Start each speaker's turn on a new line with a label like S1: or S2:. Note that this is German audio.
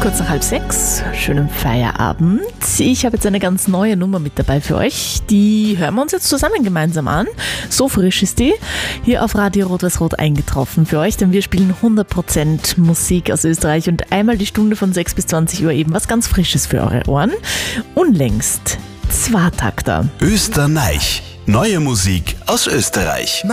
S1: Kurz nach 5:30, schönen Feierabend. Ich habe jetzt eine ganz neue Nummer mit dabei für euch. Die hören wir uns jetzt zusammen gemeinsam an. So frisch ist die. Hier auf Radio Rot-Weiß-Rot eingetroffen für euch, denn wir spielen 100% Musik aus Österreich und einmal die Stunde von 6 bis 20 Uhr eben was ganz Frisches für eure Ohren. Unlängst Zweitakter.
S2: Österreich. Neue Musik aus Österreich.